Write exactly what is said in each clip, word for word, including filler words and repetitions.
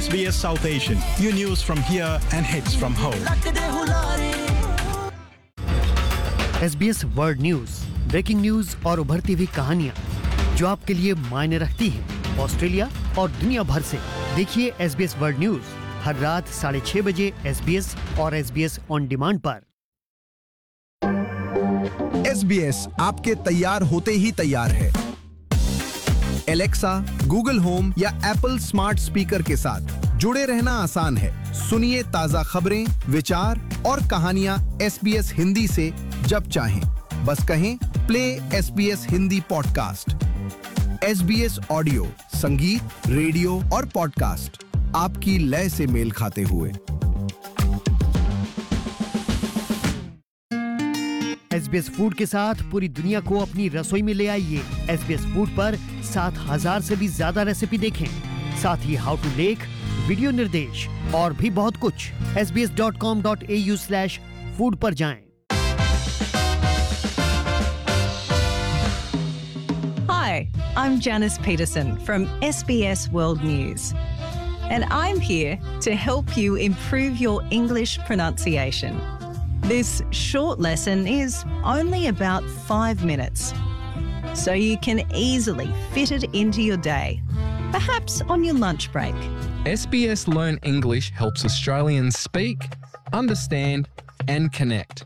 S B S South Asian. Your news from here and hits from home. S B S world news, breaking news और उभरती हुई कहानियाँ जो आपके लिए मायने रखती हैं ऑस्ट्रेलिया और दुनिया भर से। देखिए S B S world news हर रात साढ़े छह बजे S B S और S B S on demand पर। S B S आपके तैयार होते ही तैयार है। एलेक्सा, गूगल होम या एप्पल स्मार्ट स्पीकर के साथ जुड़े रहना आसान है। सुनिए ताजा खबरें, विचार और कहानियां S B S हिंदी से जब चाहें। बस कहें play S B S Hindi podcast. S B S audio, संगीत, रेडियो और पॉडकास्ट आपकी लय से मेल खाते हुए। S B S फूड के साथ पूरी दुनिया को अपनी रसोई में ले आइए। S B S फूड पर सात हजार से भी ज्यादा रेसिपी देखें, साथ ही हाउ टू लेक, वीडियो निर्देश और भी बहुत कुछ। S B S dot com dot A U slash food पर जाएं। Hi, I'm Janice Peterson from S B S World News, and I'm here to help you improve your English pronunciation. This short lesson is only about five minutes, so you can easily fit it into your day, perhaps on your lunch break. S B S Learn English helps Australians speak, understand, and connect.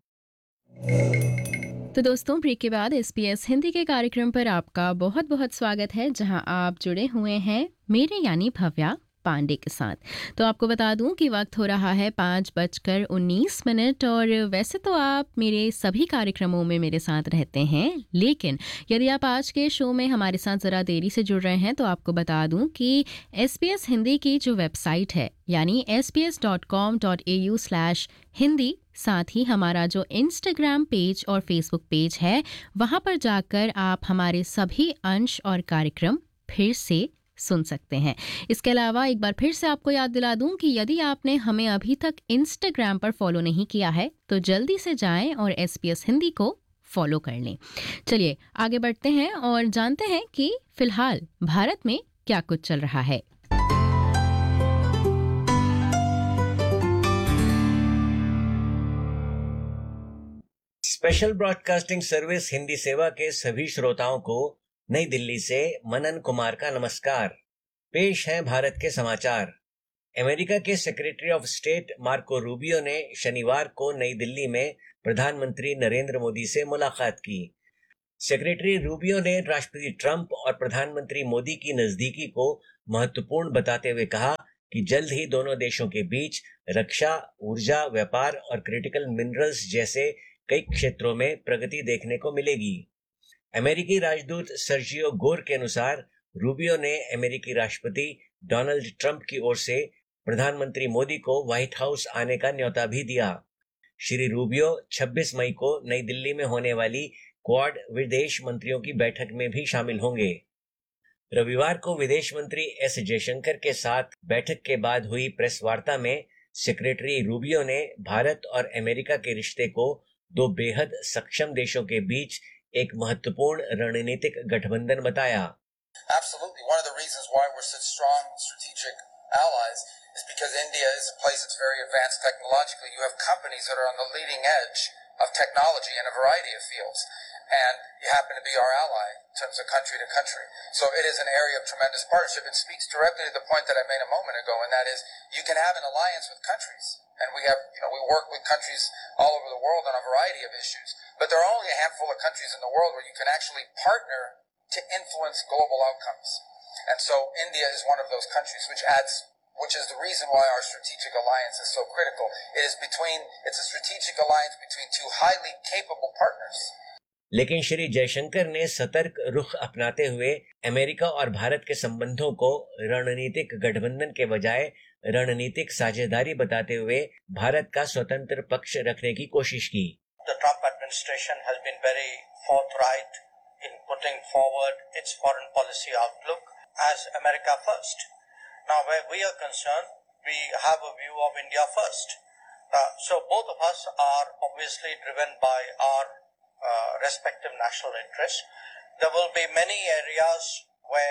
तो दोस्तों, break के बाद S B S Hindi के कार्यक्रम पर आपका बहुत बहुत स्वागत है, जहां आप जुड़े हुए हैं मेरे यानी भव्या पांडे के साथ। तो आपको बता दूं कि वक्त हो रहा है पाँच बजकर उन्नीस मिनट और वैसे तो आप मेरे सभी कार्यक्रमों में मेरे साथ रहते हैं, लेकिन यदि आप आज के शो में हमारे साथ ज़रा देरी से जुड़ रहे हैं तो आपको बता दूं कि S B S हिंदी की जो वेबसाइट है यानी S B S dot com dot A U slash Hindi, साथ ही हमारा जो इंस्टाग्राम पेज और फेसबुक पेज है, वहाँ पर जाकर आप हमारे सभी अंश और कार्यक्रम फिर से सुन सकते हैं। इसके अलावा एक बार फिर से आपको याद दिला दूं कि यदि आपने हमें अभी तक इंस्टाग्राम पर फॉलो नहीं किया है तो जल्दी से जाएं और S B S हिंदी को फॉलो कर लें। चलिए आगे बढ़ते हैं और जानते हैं कि फिलहाल भारत में क्या कुछ चल रहा है। स्पेशल ब्रॉडकास्टिंग सर्विस हिंदी सेवा के सभी श्रोताओं को नई दिल्ली से मनन कुमार का नमस्कार। पेश है भारत के समाचार। अमेरिका के secretary of state Marco Rubio ने शनिवार को नई दिल्ली में प्रधानमंत्री नरेंद्र मोदी से मुलाकात की। सेक्रेटरी रूबियो ने राष्ट्रपति ट्रंप और प्रधानमंत्री मोदी की नजदीकी को महत्वपूर्ण बताते हुए कहा कि जल्द ही दोनों देशों के बीच रक्षा, ऊर्जा, व्यापार और क्रिटिकल मिनरल्स जैसे कई क्षेत्रों में प्रगति देखने को मिलेगी। अमेरिकी राजदूत सर्जियो गोर के अनुसार रूबियो ने अमेरिकी राष्ट्रपति डोनाल्ड ट्रंप की ओर से प्रधानमंत्री मोदी को व्हाइट हाउस आने का न्योता भी दिया। श्री रूबियो छब्बीस मई को नई दिल्ली में होने वाली क्वाड विदेश मंत्रियों की बैठक में भी शामिल होंगे। रविवार को विदेश मंत्री एस जयशंकर के साथ बैठक के बाद हुई प्रेस वार्ता में सेक्रेटरी रूबियो ने भारत और अमेरिका के रिश्ते को दो बेहद सक्षम देशों के बीच एक महत्वपूर्ण रणनीतिक गठबंधन बताया। Absolutely. One of the reasons why we're such strong strategic allies is because India is a place that's very advanced technologically. You have companies that are on the leading edge of technology in a variety of fields, and you happen to be our ally in terms of country to country. So it is an area of tremendous partnership. It speaks directly to the point that I made a moment ago, and that is you can have an alliance with countries. And we have, you know, we work with countries all over the world on a variety of issues. But there are only a handful of countries in the world where you can actually partner to influence global outcomes. And so India is one of those countries, which adds, which is the reason why our strategic alliance is so critical. It is between, it's a strategic alliance between two highly capable partners. लेकिन श्री जयशंकर ने सतर्क रुख अपनाते हुए America और भारत के संबंधों को रणनीतिक गठबंधन के बजाय रणनीतिक साझेदारी बताते हुए भारत का स्वतंत्र पक्ष रखने की कोशिश की। The Trump administration has been very forthright in putting forward its foreign policy outlook as America first. Now, where we are concerned, we have a view of India first. Uh, so both of us are obviously driven by our uh, respective national interests. There will be many areas where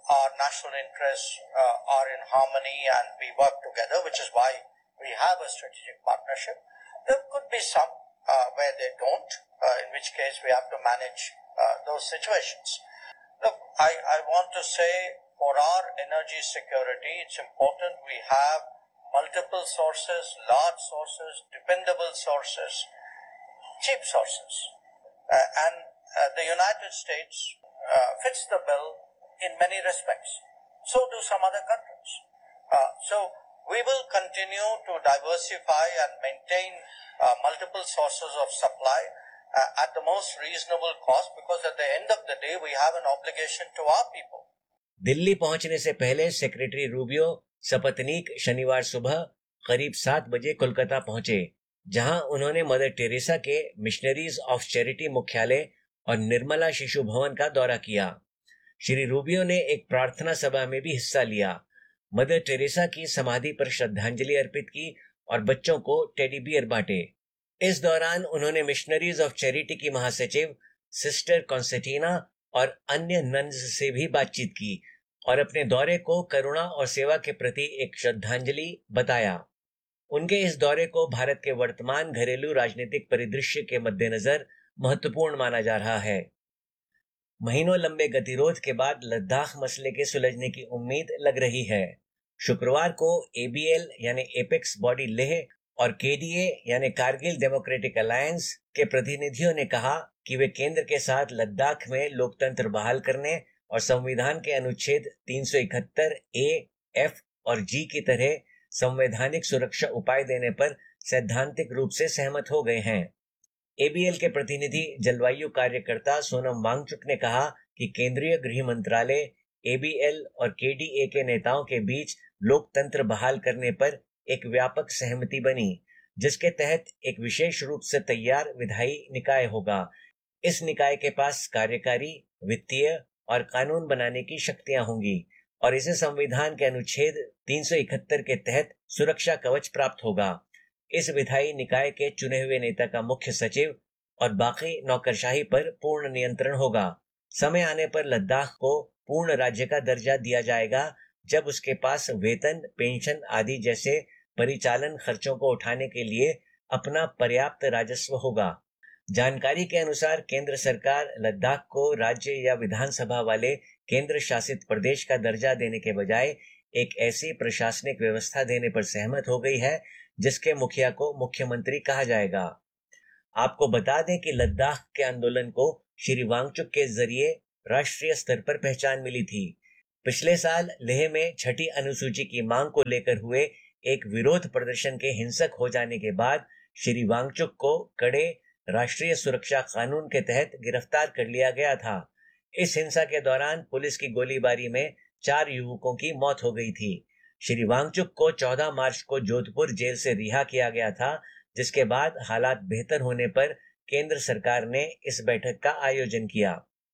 our national interests uh, are in harmony and we work together, which is why we have a strategic partnership. There could be some uh, where they don't, uh, in which case we have to manage uh, those situations. Look, I, I want to say for our energy security, it's important we have multiple sources, large sources, dependable sources, cheap sources. Uh, and uh, the United States uh, fits the bill in many respects. So do some other countries. Uh, so we will continue to diversify and maintain uh, multiple sources of supply uh, at the most reasonable cost, because at the end of the day we have an obligation to our people. Delhi पहुंचने से पहले secretary Rubio सपत्नीक शनिवार सुबह करीब सात बजे कोलकाता पहुंचे, जहां उन्होंने मदर टेरेसा के मिशनरीज ऑफ चैरिटी मुख्यालय और निर्मला शिशु भवन का दौरा किया। श्री रूबियो ने एक प्रार्थना सभा में भी हिस्सा लिया, मदर टेरेसा की समाधि पर श्रद्धांजलि अर्पित की और बच्चों को टेडी बियर बांटे। इस दौरान उन्होंने मिशनरीज ऑफ चैरिटी की महासचिव सिस्टर कॉन्सेटिना और अन्य नन्स से भी बातचीत की और अपने दौरे को करुणा और सेवा के प्रति एक श्रद्धांजलि बताया। उनके इस दौरे को भारत के वर्तमान घरेलू राजनीतिक परिदृश्य के मद्देनजर महत्वपूर्ण माना जा रहा है। महीनों लंबे गतिरोध के बाद लद्दाख मसले के सुलझने की उम्मीद लग रही है। शुक्रवार को ए बी एल यानी एपेक्स बॉडी लेह और के डी ए यानी कारगिल डेमोक्रेटिक अलायंस के प्रतिनिधियों ने कहा कि वे केंद्र के साथ लद्दाख में लोकतंत्र बहाल करने और संविधान के अनुच्छेद तीन सौ इकहत्तर ए, एफ और जी की तरह संवैधानिक सुरक्षा उपाय देने पर सैद्धांतिक रूप से सहमत हो गए हैं। ए बी एल के प्रतिनिधि जलवायु कार्यकर्ता सोनम वांगचुक ने कहा कि केंद्रीय गृह मंत्रालय, ए बी एल और के डी ए के नेताओं के बीच लोकतंत्र बहाल करने पर एक व्यापक सहमति बनी, जिसके तहत एक विशेष रूप से तैयार विधायी निकाय होगा। इस निकाय के पास कार्यकारी, वित्तीय और कानून बनाने की शक्तियां होंगी और इसे संविधान के अनुच्छेद तीन सौ इकहत्तर के तहत सुरक्षा कवच प्राप्त होगा। इस विधायी निकाय के चुने हुए नेता का मुख्य सचिव और बाकी नौकरशाही पर पूर्ण नियंत्रण होगा। समय आने पर लद्दाख को पूर्ण राज्य का दर्जा दिया जाएगा, जब उसके पास वेतन, पेंशन आदि जैसे परिचालन खर्चों को उठाने के लिए अपना पर्याप्त राजस्व होगा। जानकारी के अनुसार केंद्र सरकार लद्दाख को राज्य या विधानसभा वाले केंद्र शासित प्रदेश का दर्जा देने के बजाय एक ऐसी प्रशासनिक व्यवस्था देने पर सहमत हो गई है जिसके मुखिया को मुख्यमंत्री कहा जाएगा। आपको बता दें कि लद्दाख के आंदोलन को श्री वांगचुक के जरिए राष्ट्रीय स्तर पर पहचान मिली थी। पिछले साल लेह में छठी अनुसूची की मांग को लेकर हुए एक विरोध प्रदर्शन के हिंसक हो जाने के बाद श्री वांगचुक को कड़े राष्ट्रीय सुरक्षा कानून के तहत गिरफ्तार कर लिया गया था। इस हिंसा के दौरान पुलिस की गोलीबारी में चार युवकों की मौत हो गई थी। श्री वांगचुक को चौदह मार्च को जोधपुर जेल से रिहा किया गया था, जिसके बाद हालात बेहतर होने पर केंद्र सरकार ने इस बैठक का आयोजन किया।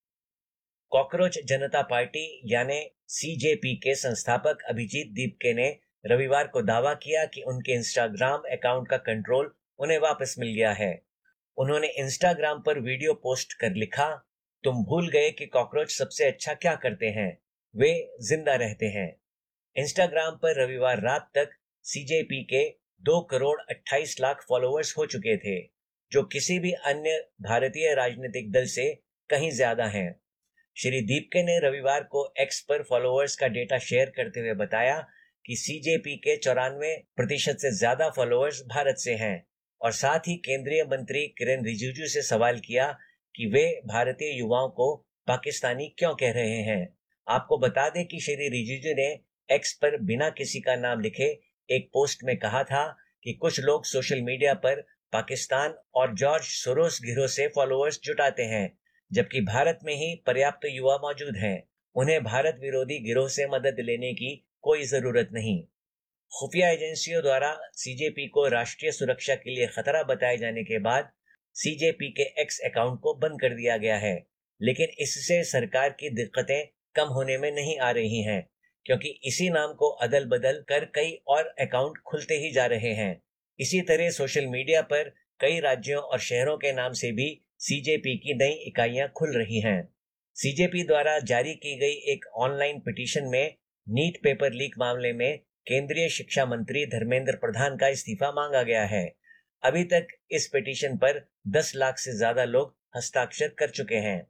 कॉकरोच जनता पार्टी यानी सी जे पी के संस्थापक अभिजीत दीपके ने रविवार को दावा किया कि उनके इंस्टाग्राम अकाउंट का कंट्रोल उन्हें वापस मिल गया है। उन्होंने इंस्टाग्राम पर वीडियो पोस्ट कर लिखा, तुम भूल गए कि कॉकरोच सबसे अच्छा क्या करते हैं, वे जिंदा रहते हैं। इंस्टाग्राम पर रविवार रात तक सी जे पी के दो करोड़ अट्ठाईस लाख फॉलोअर्स हो चुके थे, जो किसी भी अन्य भारतीय राजनीतिक दल से कहीं ज्यादा हैं। श्री दीपके ने रविवार को एक्स पर फॉलोअर्स का डेटा शेयर करते हुए बताया कि सी जे पी के चौरानवे प्रतिशत से ज्यादा फॉलोअर्स भारत से हैं और साथ ही केंद्रीय मंत्री किरेन रिजिजू से सवाल किया कि वे भारतीय युवाओं को पाकिस्तानी क्यों कह रहे हैं। आपको बता दें कि श्री रिजिजू ने एक्स पर बिना किसी का नाम लिखे एक पोस्ट में कहा था कि कुछ लोग सोशल मीडिया पर पाकिस्तान और जॉर्ज सोरोस गिरोह से फॉलोअर्स जुटाते हैं, जबकि भारत में ही पर्याप्त युवा मौजूद हैं। उन्हें भारत विरोधी गिरोह से मदद लेने की कोई जरूरत नहीं। खुफिया एजेंसियों द्वारा सी जे पी को राष्ट्रीय सुरक्षा के लिए खतरा बताए जाने के बाद सी जे पी के एक्स अकाउंट को बंद कर दिया गया है, लेकिन इससे सरकार की दिक्कतें कम होने में नहीं आ रही हैं, क्योंकि इसी नाम को अदल बदल कर कई और अकाउंट खुलते ही जा रहे हैं। इसी तरह सोशल मीडिया पर कई राज्यों और शहरों के नाम से भी सी जे पी की नई इकाइयां खुल रही हैं। सीजेपी द्वारा जारी की गई एक ऑनलाइन पिटीशन में नीट पेपर लीक मामले में केंद्रीय शिक्षा मंत्री धर्मेंद्र प्रधान का इस्तीफा मांगा गया है। अभी तक इस पिटीशन पर दस लाख से ज्यादा लोग हस्ताक्षर कर चुके हैं।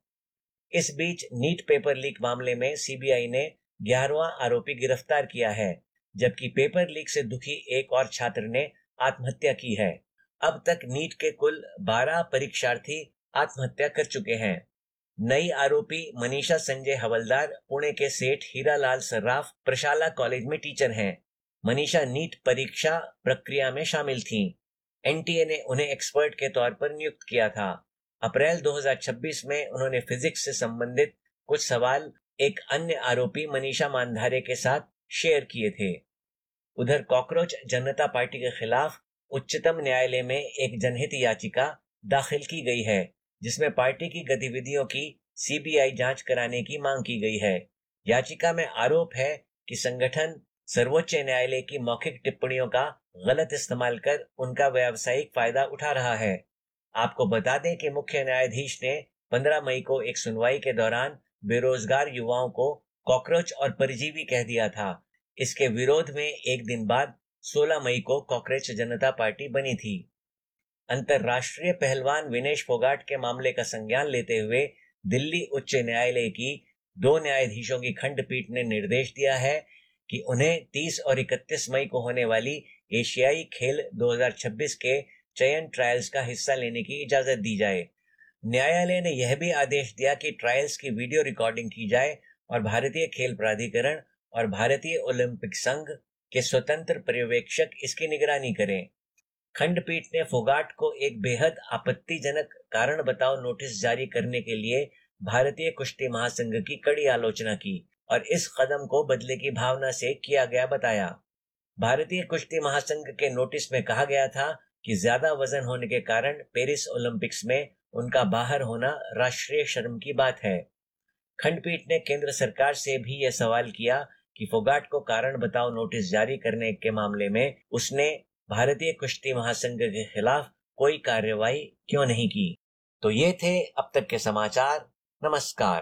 इस बीच नीट पेपर लीक मामले में सीबीआई ने ग्यारहवां आरोपी गिरफ्तार किया है, जबकि पेपर लीक से दुखी एक और छात्र ने आत्महत्या की है। अब तक नीट के कुल बारह परीक्षार्थी आत्महत्या कर चुके हैं। नई आरोपी मनीषा संजय हवलदार पुणे के सेठ हीरालाल सर्राफ प्रशाला कॉलेज में टीचर हैं। मनीषा नीट परीक्षा प्रक्रिया में शामिल थीं। एनटीए ने उन्हें एक्सपर्ट के तौर पर नियुक्त किया था। अप्रैल दो हज़ार छब्बीस में उन्होंने फिजिक्स से संबंधित कुछ सवाल एक अन्य आरोपी मनीषा मानधारे के साथ शेयर किए थे। उधर कॉकरोच जनता पार्टी के खिलाफ उच्चतम न्यायालय में एक जनहित याचिका दाखिल की गई है, जिसमें पार्टी की गतिविधियों की सीबीआई जांच कराने की मांग की गई है। याचिका में आरोप है कि संगठन सर्वोच्च न्यायालय की मौखिक टिप्पणियों का गलत इस्तेमाल कर उनका व्यावसायिक फायदा उठा रहा है। आपको बता दें कि मुख्य न्यायाधीश ने पंद्रह मई को एक सुनवाई के दौरान बेरोजगार युवाओं को कॉकरोच और परजीवी कह दिया था। इसके विरोध में एक दिन बाद सोलह मई को कॉकरोच जनता पार्टी बनी थी। अंतर्राष्ट्रीय पहलवान विनेश फोगाट के मामले का संज्ञान लेते हुए दिल्ली उच्च न्यायालय की दो न्यायाधीशों की खंडपीठ ने निर्देश दिया है कि उन्हें तीस और इकतीस मई को होने वाली एशियाई खेल दो हज़ार छब्बीस के चयन ट्रायल्स का हिस्सा लेने की इजाजत दी जाए। न्यायालय ने यह भी आदेश दिया कि ट्रायल्स की वीडियो रिकॉर्डिंग की जाए और भारतीय खेल प्राधिकरण और भारतीय ओलंपिक संघ के स्वतंत्र पर्यवेक्षक इसकी निगरानी करें। खंडपीठ ने फोगाट को एक बेहद आपत्तिजनक कारण बताओ नोटिस जारी करने के लिए भारतीय कुश्ती महासंघ की कड़ी आलोचना की और इस कदम को बदले की भावना से किया गया बताया। भारतीय कुश्ती महासंघ के नोटिस में कहा गया था कि ज्यादा वजन होने के कारण पेरिस ओलंपिक्स में उनका बाहर होना राष्ट्रीय शर्म की बात है। खंडपीठ ने केंद्र सरकार से भी यह सवाल किया कि फोगाट को कारण बताओ नोटिस जारी करने के मामले में उसने भारतीय कुश्ती महासंघ के खिलाफ कोई कार्रवाई क्यों नहीं की। तो ये थे अब तक के समाचार। नमस्कार।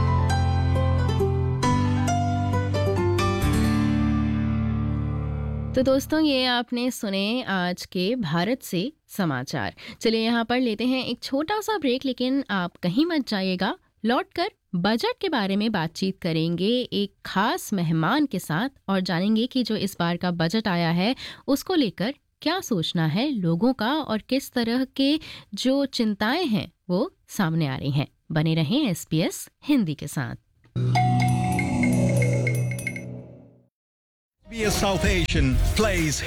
तो दोस्तों, ये आपने सुने आज के भारत से समाचार। चलिए यहाँ पर लेते हैं एक छोटा सा ब्रेक, लेकिन आप कहीं मत जाइएगा। लौटकर बजट के बारे में बातचीत करेंगे एक खास मेहमान के साथ और जानेंगे कि जो इस बार का बजट आया है उसको लेकर क्या सोचना है लोगों का और किस तरह के जो चिंताएं हैं वो सामने आ रही हैं। बने रहें एसबीएस हिंदी के साथ। S B S South Asian plays